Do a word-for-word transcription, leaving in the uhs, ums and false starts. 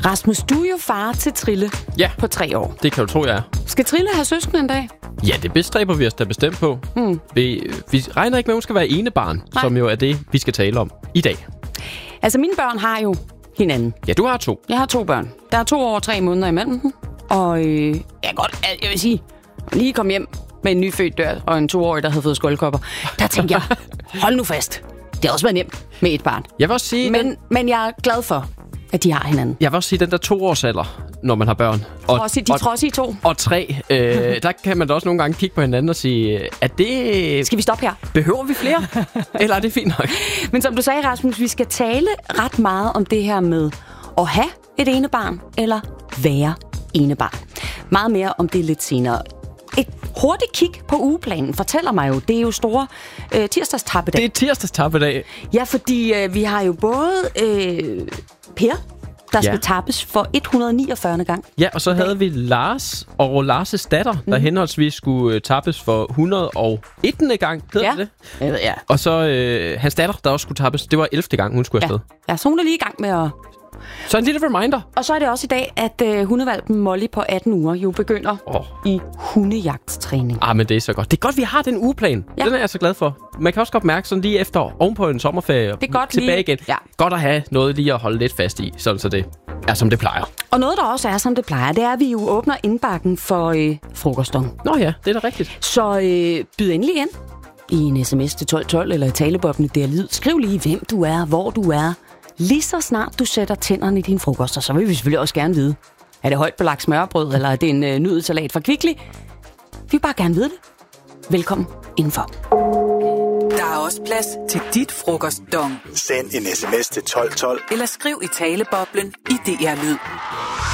Rasmus, du er jo far til Trille ja. på tre år. Det kan du tro, jeg er. Skal Trille have søskende en dag? Ja, det bestræber vi os da bestemt på. Mm. Vi, vi regner ikke med, at hun skal være enebarn, Nej. som jo er det, vi skal tale om i dag. Altså, mine børn har jo hinanden. Ja, du har to. Jeg har to børn. Der er to år og tre måneder imellem dem. Og øh, jeg, godt, jeg vil sige, lige kom hjem med en nyfødt dør og en toårig, der havde fået skuldkopper. Der tænkte jeg, hold nu fast. Det har også været nemt med et barn. Jeg vil også sige... Men, den... men jeg er glad for, at de har hinanden. Jeg vil også sige, den der toårsalder, når man har børn. Og, Trodsig, de trodsige to. Og tre. Øh, der kan man da også nogle gange kigge på hinanden og sige, at det... Skal vi stoppe her? Behøver vi flere? Eller er det fint nok? Men som du sagde, Rasmus, vi skal tale ret meget om det her med at have et enebarn, eller være enebarn. Meget mere om det lidt senere. Et hurtigt kig på ugeplanen fortæller mig jo, det er jo store øh, tirsdagstappedag. Det er tirsdagstappedag. Ja, fordi øh, vi har jo både øh, Per, der ja. skal tappes for et hundrede og niogfyrre gang. Ja, og så havde vi Lars og Lars' datter, der mm. henholdsvis skulle øh, tappes for et hundrede og ette gang. Ja. det? Jeg ved, ja. Og så øh, hans datter, der også skulle tappes, det var ellevte gang, hun skulle afsted. Ja, ja, så hun er lige i gang med at... Så en lille reminder. Og så er det også i dag, at øh, hundevalpen Molly på atten uger jo begynder oh. i hundejagtstræning. Ah, men det er så godt. Det er godt, vi har den ugeplan. Ja. Den er jeg så glad for. Man kan også godt mærke sådan lige efter, ovenpå en sommerferie, det er godt tilbage lige. igen. Ja. Godt at have noget lige at holde lidt fast i, sådan så det er, som det plejer. Og noget, der også er, som det plejer, det er, at vi jo åbner indbakken for øh, frokostdom. Nå ja, det er da rigtigt. Så øh, byd endelig ind i en sms til tolv tolv eller i taleboblen der lyd. Skriv lige, hvem du er, hvor du er. Lige så snart du sætter tænderne i din frokost, så vil vi selvfølgelig også gerne vide, er det højt belagt smørbrød, eller er det en øh, nudelsalat fra Kvickly? Vi vil bare gerne vide det. Velkommen indenfor. Der er også plads til dit frokostdom. Send en sms til tolv tolv. Eller skriv i taleboblen i D R Lyd.